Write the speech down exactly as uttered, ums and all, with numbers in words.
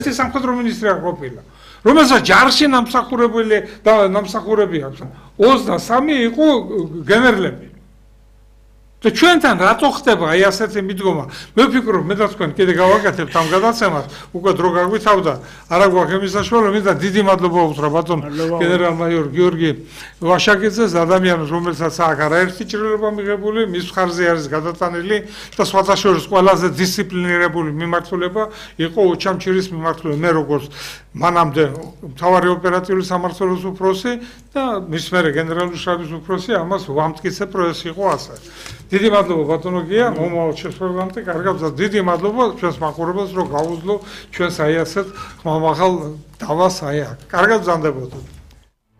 ეს სამხედრო მინისტრი არ ყოფილა, რომელსაც ჯარში ნამსახურებელი და ნამსახურები აქვს. ოცდასამი იყო გენერლები. და ჩვენთან რატო ხდება აი ასეთი მიდგომა? მე ვფიქრობ, მე და თქვენ კიდე გავაკეთებთ ამ გადაცემას, უკვე დრო გაგვითავდა, არა გვაქვს იმის საშუალება და დიდი მადლობა უთხრა ბატონ გენერალ-მაიორ გიორგი ვაშაკიძეს, ადამიანს, რომელსაც აქ არაერთი ჭრილობა მიღებული, მის მხარზე არის გადატანილი და სხვათა შორის ყველაზე დისციპლინირებული მიმართულება იყო ოჩამჩირის მიმართულება. მე როგორც მანამდე მთავარი ოპერატიული სამმართველოს უფროსი და მის მერე გენერალური შტაბის უფროსი ამას ვამტკიცე პროესი იყო ასე. დიდი მადლობა ბატონო გია, მომავალ შესაძლებლობამდე კარგად და დიდი მადლობა ჩვენს მაყურებელს, რომ გაუძლო ჩვენს აი ასეთ ხმამაღალ დავას აი აქ. კარგად ბრძანდებოდეთ.